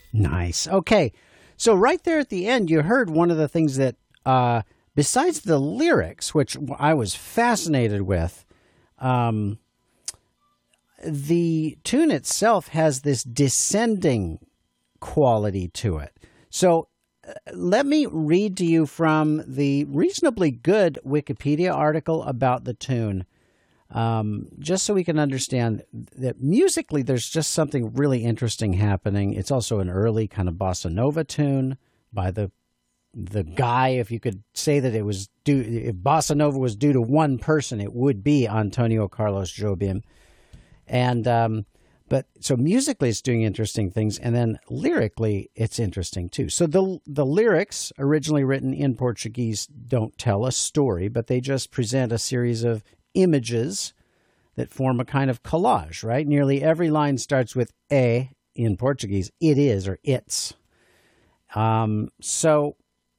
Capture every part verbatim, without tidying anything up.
Nice. Okay. So right there at the end, you heard one of the things that, uh, besides the lyrics, which I was fascinated with, um, the tune itself has this descending quality to it. So uh, let me read to you from the reasonably good Wikipedia article about the tune, um, just so we can understand that musically there's just something really interesting happening. It's also an early kind of bossa nova tune by the the guy. If you could say that it was due, if bossa nova was due to one person, it would be Antonio Carlos Jobim. And um, but so musically it's doing interesting things, and then lyrically it's interesting too. So the the lyrics, originally written in Portuguese, don't tell a story, but they just present a series of images that form a kind of collage, right? Nearly every line starts with "e" in Portuguese, it is or it's. Um, so,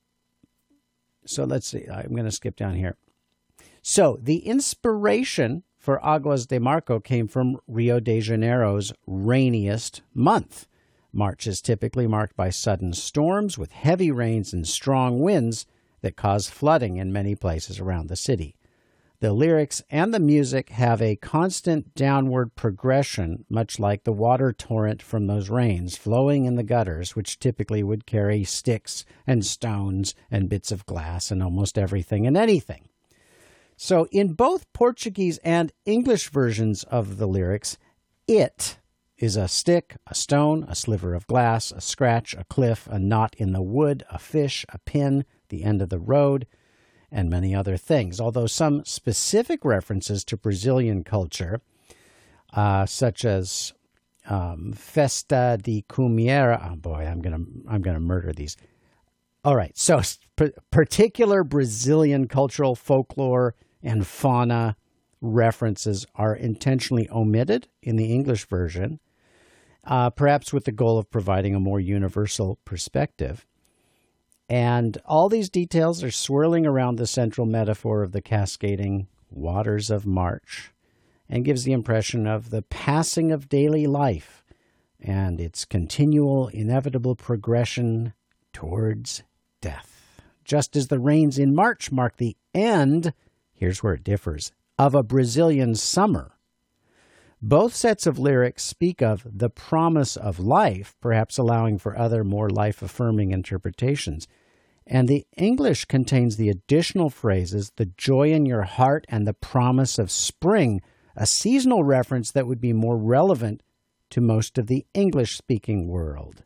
so let's see. I'm going to skip down here. So the inspiration for Aguas de Marco came from Rio de Janeiro's rainiest month. March is typically marked by sudden storms with heavy rains and strong winds that cause flooding in many places around the city. The lyrics and the music have a constant downward progression, much like the water torrent from those rains flowing in the gutters, which typically would carry sticks and stones and bits of glass and almost everything and anything. So in both Portuguese and English versions of the lyrics, it is a stick, a stone, a sliver of glass, a scratch, a cliff, a knot in the wood, a fish, a pin, the end of the road, and many other things. Although some specific references to Brazilian culture, uh, such as um, Festa de Cumiera, oh boy, I'm gonna I'm gonna murder these. All right, so p- particular Brazilian cultural folklore and fauna references are intentionally omitted in the English version, uh, perhaps with the goal of providing a more universal perspective. And all these details are swirling around the central metaphor of the cascading waters of March and gives the impression of the passing of daily life and its continual, inevitable progression towards death. Just as the rains in March mark the end, here's where it differs, of a Brazilian summer. Both sets of lyrics speak of the promise of life, perhaps allowing for other more life-affirming interpretations. And the English contains the additional phrases, the joy in your heart and the promise of spring, a seasonal reference that would be more relevant to most of the English-speaking world.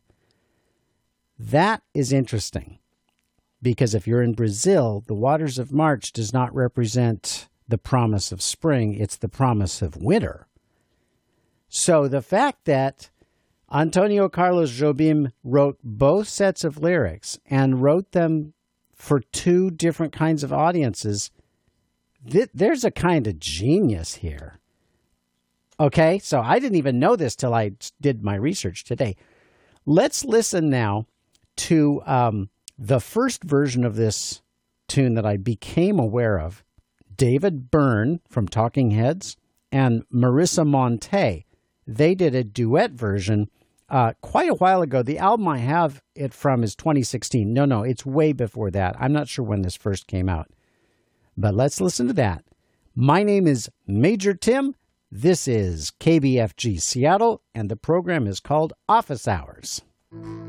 That is interesting, because if you're in Brazil, the waters of March does not represent the promise of spring, it's the promise of winter. So the fact that Antonio Carlos Jobim wrote both sets of lyrics and wrote them for two different kinds of audiences, th- there's a kind of genius here. Okay, so I didn't even know this till I did my research today. Let's listen now to um, the first version of this tune that I became aware of. David Byrne from Talking Heads and Marissa Monte. They did a duet version uh, quite a while ago. The album I have it from is twenty sixteen. No, no, it's way before that. I'm not sure when this first came out. But let's listen to that. My name is Major Tim. This is K B F G Seattle, and the program is called Office Hours.